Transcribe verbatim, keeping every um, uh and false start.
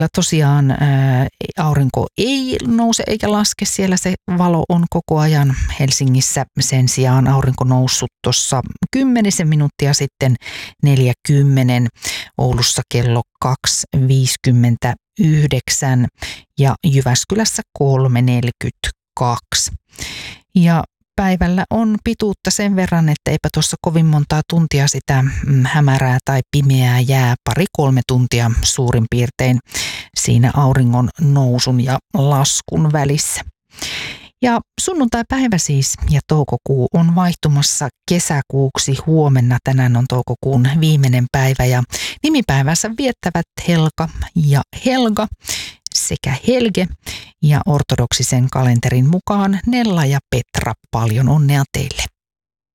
tosiaan ää, aurinko ei nouse eikä laske, siellä se valo on koko ajan. Helsingissä sen sijaan aurinko noussut tuossa kymmenisen minuuttia sitten neljäkymmentä, Oulussa kello kaksi viisikymmentäyhdeksän ja Jyväskylässä kolme neljäkymmentäkaksi. Ja päivällä on pituutta sen verran, että eipä tuossa kovin montaa tuntia sitä hämärää tai pimeää jää, pari-kolme tuntia suurin piirtein siinä auringon nousun ja laskun välissä. Ja sunnuntai-päivä siis ja toukokuu on vaihtumassa kesäkuuksi huomenna. Tänään on toukokuun viimeinen päivä ja nimipäivänsä viettävät Helka ja Helga sekä Helge ja ortodoksisen kalenterin mukaan Nella ja Petra. Paljon onnea teille!